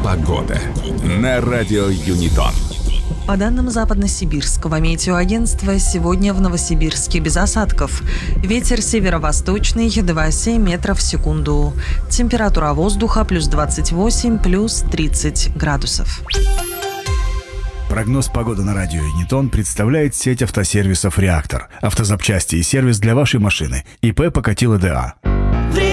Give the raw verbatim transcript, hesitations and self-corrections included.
Погода на радио Юнитон. По данным Западно-Сибирского метеоагентства, сегодня в Новосибирске без осадков. Ветер северо-восточный два целых семь десятых метров в секунду. Температура воздуха плюс двадцать восемь, плюс тридцать градусов. Прогноз погоды на радио Юнитон представляет сеть автосервисов «Реактор». Автозапчасти и сервис для вашей машины. ИП Покатило ДА.